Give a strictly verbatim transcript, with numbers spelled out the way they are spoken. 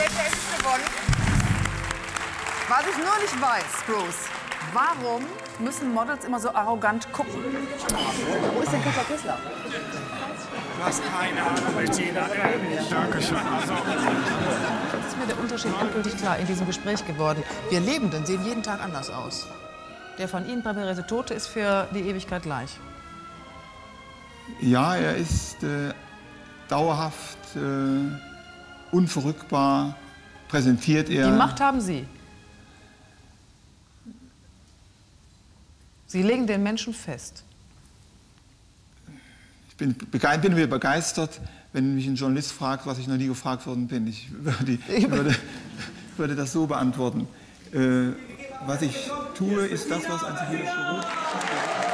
letztendlich gewonnen. Was ich nur nicht weiß, Bruce, warum müssen Models immer so arrogant gucken? Wo ist denn Katja Kessler? Du hast keine Ahnung, Bettina. Danke schön. Also. Jetzt ist mir der Unterschied endgültig klar in diesem Gespräch geworden. Wir Lebenden sehen jeden Tag anders aus. Der von Ihnen präparierte Tote ist für die Ewigkeit gleich. Ja, er ist äh, dauerhaft, äh, unverrückbar, präsentiert er. Die Macht haben Sie. Sie legen den Menschen fest. Ich bin, bin wieder begeistert, wenn mich ein Journalist fragt, was ich noch nie gefragt worden bin. Ich würde, ich würde, würde das so beantworten. Äh, was ich tue, ist das, was ein ziviler Chirurg